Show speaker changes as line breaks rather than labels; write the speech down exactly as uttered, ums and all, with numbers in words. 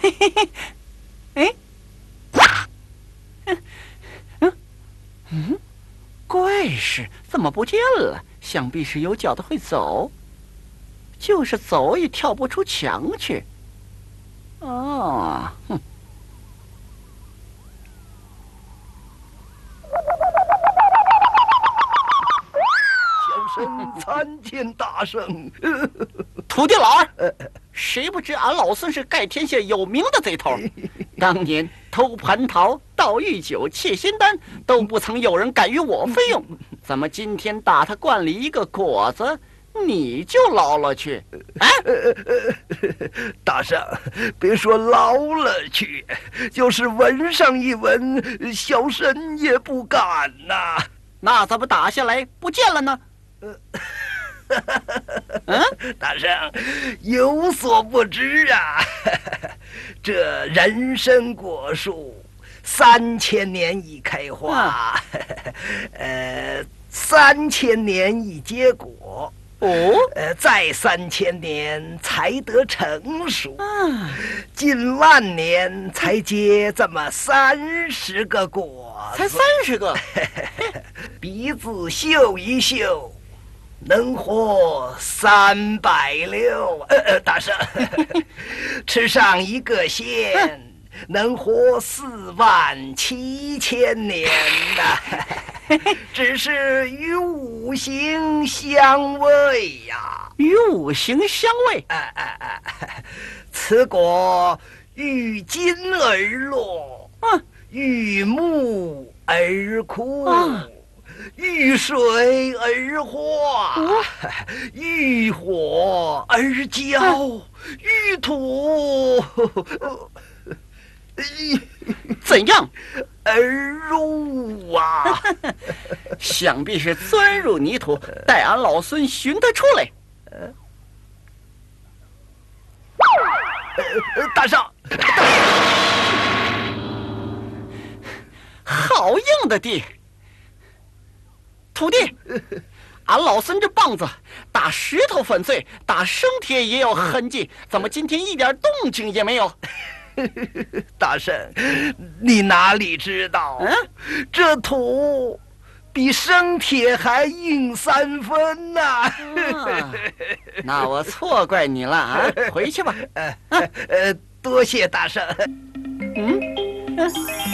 嘿嘿嘿，哎，嗯嗯，怪事怎么不见了？想必是有脚的会走，就是走也跳不出墙去。哦，哼。
小生参见大圣。
土地老二，谁不知俺老孙是盖天下有名的贼头？当年偷蟠桃、盗玉酒、窃仙丹，都不曾有人敢与我费用。怎么今天打他罐里一个果子，你就捞了去？啊！
大圣，别说捞了去，就是闻上一闻，小生也不敢呐、啊。
那怎么打下来不见了呢？
嗯，大圣有所不知啊，这人参果树三千年一开花，呃，三千年一结果。
哦，
呃，再三千年才得成熟，啊、近万年才结这么三十个果子，
才三十个，
鼻子嗅一嗅，能活三百六。呃呃，大圣，吃上一个仙，能活四万七千年的。只是与五行相违呀，
与五行相违。
哎哎哎，此果遇金而落，啊，遇木而枯，啊，遇水而化，啊，遇火而焦，啊，遇土。
怎样
而入啊？
想必是钻入泥土，待俺老孙寻他出来。
呃，大圣，
好硬的地！土地，俺老孙这棒子打石头粉碎，打生铁也有痕迹，怎么今天一点动静也没有？
大圣，你哪里知道？嗯，这土比生铁还硬三分呐，啊！
啊，那我错怪你了啊！回去吧。
呃呃，多谢大圣。
嗯。